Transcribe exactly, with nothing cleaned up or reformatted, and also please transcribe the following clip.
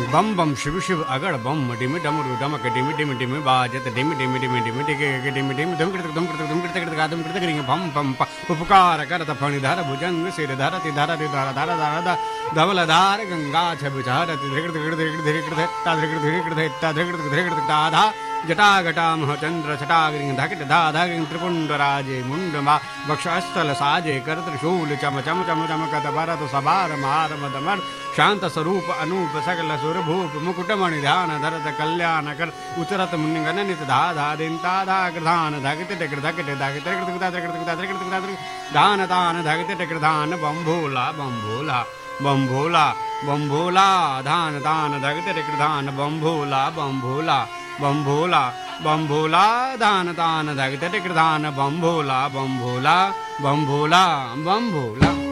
बम बम शिव शिव अगड़ बम डिमि डमरू डमक डिमि डिमि डिमि बाजत डिमि डिमि डिमि डिमि डिगे डिमि डिमि धम कृत धम कृत धम कृत कृत गादम कृत करिंग भम भम प उपकार करत फणिधर भुजंग सिर धरति धरति धर धर धर ध धवल धार गंगा छबि झरति धृकृत धृकृत धृकृत धृकृत ता धृकृत धृकृत ता धृकृत धृकृत ता धा जटाघटामह चंद्र छटाग्रिंग धकिट धा धाग्रिंग त्रिपुंड राजे मुंडमा वक्षस्थल साजे कर त्रिशूल चम चम चम चमकत भरत सभार मार मदमर शांत स्वरूप अनूप सकल सुरभूप मुकुटमणि ध्यान धरत कल्याण कर उचरत मुनिगण नित धा धा दिन ता धा ग्रधान धगित टिक धकिट धगित कृत कृत कृत दान दान धगित टिक धान बम भोला बम भोला बम भोला बम भोला धान दान धगित टिक धान बम भोला बम भोला बम भोला बम भोला दान दान धगित टिक धान बम भोला बम भोला बम भोला बम भोला।